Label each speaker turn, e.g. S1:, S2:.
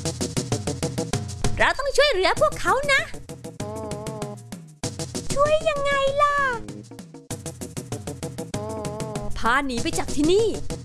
S1: เราต้องช่วยเหลือพวกเขานะช่วยยังไงล่ะพาหนีไปจากที่นี่